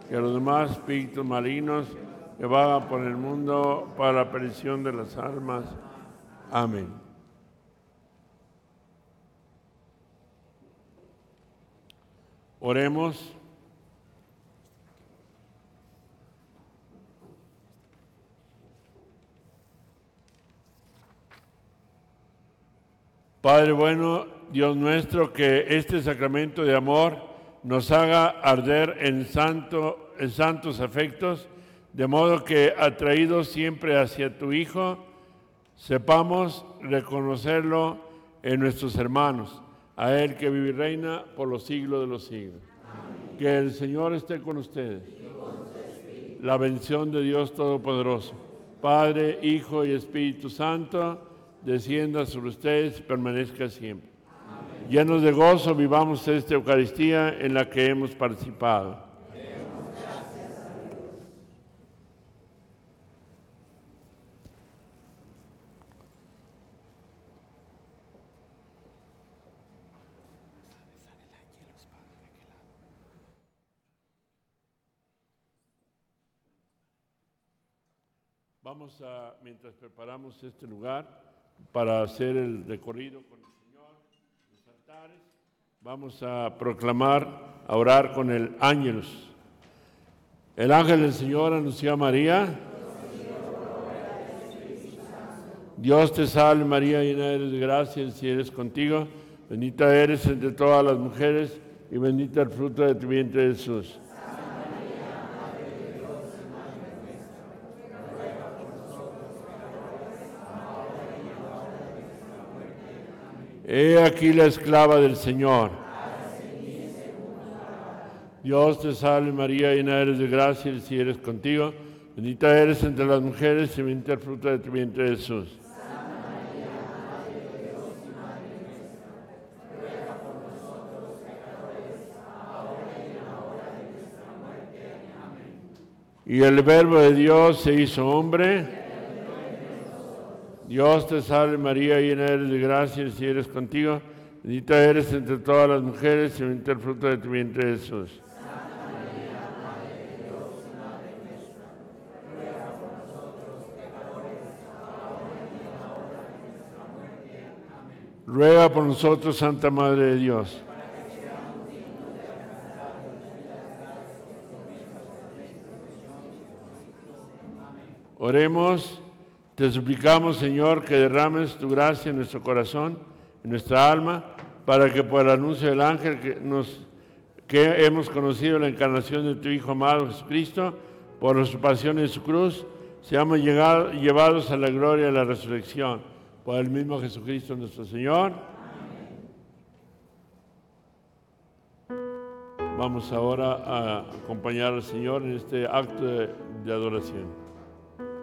y a los demás espíritus malignos que vagan por el mundo para la perdición de las almas. Amén. Oremos. Padre bueno, Dios nuestro, que este sacramento de amor nos haga arder en santos afectos, de modo que, atraídos siempre hacia tu Hijo, sepamos reconocerlo en nuestros hermanos, a Él que vive y reina por los siglos de los siglos. Amén. Que el Señor esté con ustedes. La bendición de Dios Todopoderoso, Padre, Hijo y Espíritu Santo, descienda sobre ustedes y permanezca siempre. Amén. Llenos de gozo, vivamos esta Eucaristía en la que hemos participado. Vamos a, mientras preparamos este lugar para hacer el recorrido con el Señor, los altares, vamos a proclamar, a orar con el ángelus. El ángel del Señor anunció a María. Dios te salve María, llena eres de gracia, el Señor es contigo. Bendita eres entre todas las mujeres y bendito el fruto de tu vientre Jesús. He aquí la esclava del Señor. Dios te salve María, llena eres de gracia, el Señor es contigo. Bendita eres entre las mujeres y bendito el fruto de tu vientre Jesús. Santa María, Madre de Dios y Madre nuestra, ruega por nosotros pecadores, ahora y en la hora de nuestra muerte. Amén. Y el Verbo de Dios se hizo hombre. Dios te salve María, llena eres de gracia, el Señor es contigo. Bendita eres entre todas las mujeres y bendito el fruto de tu vientre Jesús. Santa María, Madre de Dios y Madre nuestra, ruega por nosotros pecadores, ahora y en la hora de nuestra muerte. Amén. Ruega por nosotros, Santa Madre de Dios. Para que seamos dignos de alcanzar las benditas gracias y promesas de nuestro Señor Jesucristo. Amén. Oremos. Te suplicamos, Señor, que derrames tu gracia en nuestro corazón, en nuestra alma, para que por el anuncio del ángel que hemos conocido la encarnación de tu Hijo amado Jesucristo, por su pasión en su cruz, seamos llevados a la gloria de la resurrección. Por el mismo Jesucristo nuestro Señor. Amén. Vamos ahora a acompañar al Señor en este acto de adoración.